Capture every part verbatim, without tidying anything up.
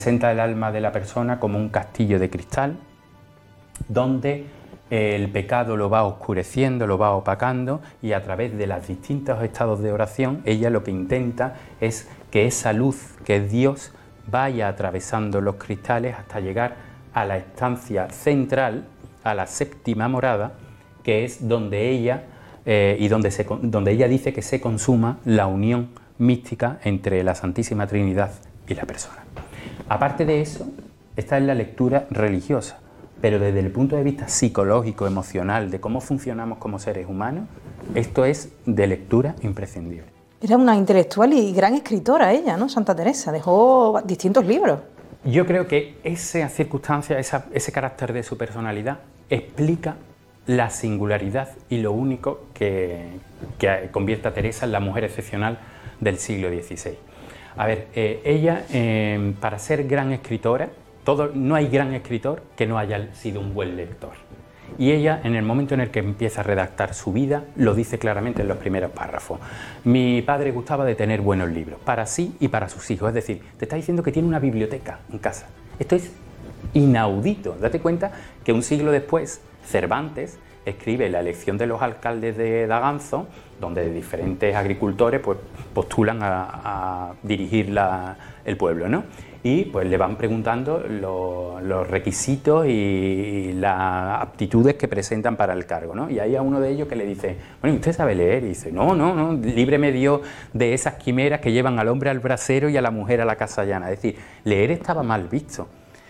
Presenta el alma de la persona como un castillo de cristal, donde el pecado lo va oscureciendo, lo va opacando, y a través de los distintos estados de oración, ella lo que intenta es que esa luz, que es Dios, vaya atravesando los cristales hasta llegar a la estancia central, a la séptima morada, que es donde ella, eh, y donde, se, donde ella dice que se consuma la unión mística entre la Santísima Trinidad y la persona. Aparte de eso, esta es la lectura religiosa, pero desde el punto de vista psicológico, emocional, de cómo funcionamos como seres humanos, esto es de lectura imprescindible. Era una intelectual y gran escritora ella, ¿no? Santa Teresa, dejó distintos libros. Yo creo que esa circunstancia, esa, ese carácter de su personalidad explica la singularidad y lo único que, que convierte a Teresa en la mujer excepcional del siglo dieciséis. A ver, eh, ella, eh, para ser gran escritora, todo, no hay gran escritor que no haya sido un buen lector. Y ella, en el momento en el que empieza a redactar su vida, lo dice claramente en los primeros párrafos. Mi padre gustaba de tener buenos libros, para sí y para sus hijos. Es decir, te está diciendo que tiene una biblioteca en casa. Esto es inaudito. Date cuenta que un siglo después, Cervantes escribe La elección de los alcaldes de Daganzo, donde diferentes agricultores pues, postulan a, a dirigir la, el pueblo, ¿no? Y pues le van preguntando lo, los requisitos y, y las aptitudes que presentan para el cargo, ¿no? Y hay a uno de ellos que le dice, bueno, ¿usted sabe leer? Y dice, no, no, no, líbreme Dios de esas quimeras que llevan al hombre al brasero y a la mujer a la casa llana. Es decir, leer estaba mal visto.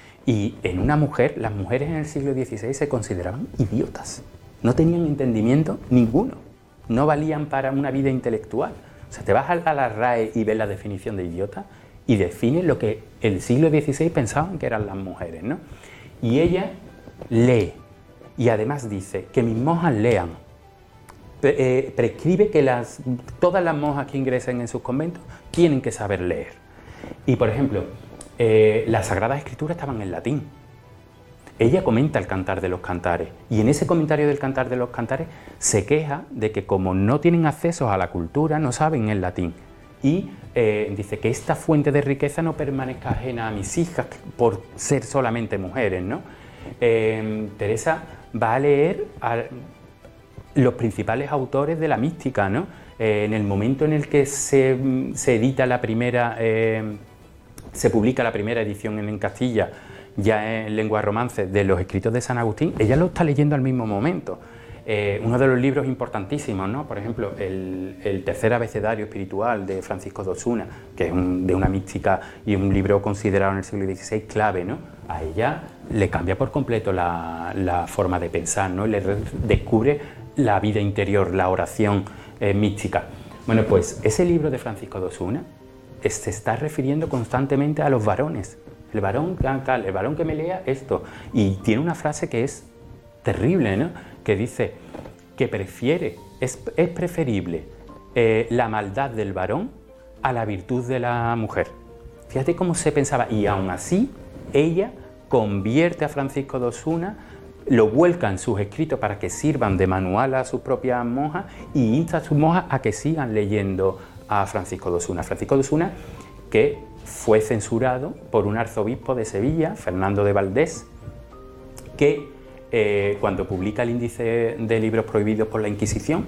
Y en una mujer, las mujeres en el siglo dieciséis se consideraban idiotas. No tenían entendimiento ninguno, no valían para una vida intelectual. O sea, te vas a la R A E y ves la definición de idiota y define lo que el siglo dieciséis pensaban que eran las mujeres, ¿no? Y ella lee, y además dice que mis monjas lean. Pre eh, prescribe que las, todas las monjas que ingresen en sus conventos tienen que saber leer. Y, por ejemplo, eh, las Sagradas Escrituras estaban en latín. Ella comenta el Cantar de los Cantares, y en ese comentario del Cantar de los Cantares se queja de que como no tienen acceso a la cultura, no saben el latín. Y eh, dice que esta fuente de riqueza no permanezca ajena a mis hijas por ser solamente mujeres, ¿no? Eh, Teresa va a leer a los principales autores de la mística, ¿no? Eh, en el momento en el que se, se edita la primera, eh, se publica la primera edición en, en Castilla, ya en lengua romance, de los escritos de San Agustín, ella lo está leyendo al mismo momento. Eh, uno de los libros importantísimos, ¿no? Por ejemplo, el, el tercer abecedario espiritual de Francisco de Osuna, que es un, de una mística y un libro considerado en el siglo dieciséis clave, ¿no? A ella le cambia por completo la, la forma de pensar, ¿no? Le descubre la vida interior, la oración eh, mística. Bueno, pues ese libro de Francisco de Osuna se está refiriendo constantemente a los varones. El varón, tal, el varón que me lea esto. Y tiene una frase que es terrible, ¿no? Que dice que prefiere, es, es preferible eh, la maldad del varón a la virtud de la mujer. Fíjate cómo se pensaba. Y aún así, ella convierte a Francisco de Osuna, lo vuelca en sus escritos para que sirvan de manual a sus propias monjas y insta a sus monjas a que sigan leyendo a Francisco de Osuna. Francisco de Osuna, que fue censurado por un arzobispo de Sevilla, Fernando de Valdés, que eh, cuando publica el índice de libros prohibidos por la Inquisición,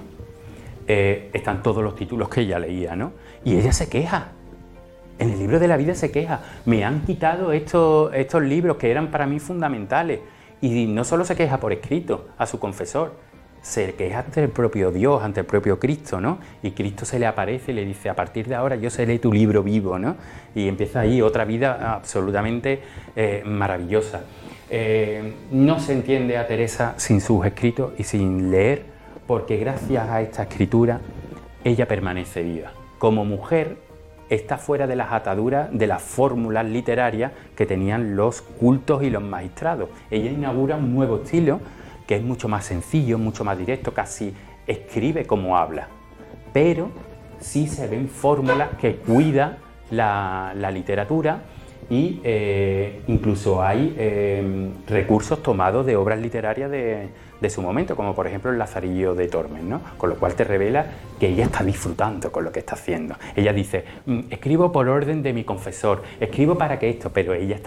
eh, están todos los títulos que ella leía, ¿no? Y ella se queja, en el libro de la vida se queja, me han quitado estos, estos libros que eran para mí fundamentales, y no solo se queja por escrito a su confesor, se queja ante el propio Dios, ante el propio Cristo, ¿no? Y Cristo se le aparece y le dice, a partir de ahora yo seré tu libro vivo, ¿no? Y empieza ahí otra vida absolutamente eh, maravillosa. Eh, no se entiende a Teresa sin sus escritos y sin leer, porque gracias a esta escritura ella permanece viva. Como mujer está fuera de las ataduras de las fórmulas literarias que tenían los cultos y los magistrados. Ella inaugura un nuevo estilo que es mucho más sencillo, mucho más directo, casi escribe como habla, pero sí se ven fórmulas que cuida la, la literatura y eh, incluso hay eh, recursos tomados de obras literarias de, de su momento, como por ejemplo el Lazarillo de Tormes, ¿no? Con lo cual te revela que ella está disfrutando con lo que está haciendo. Ella dice, escribo por orden de mi confesor, escribo para que esto, pero ella está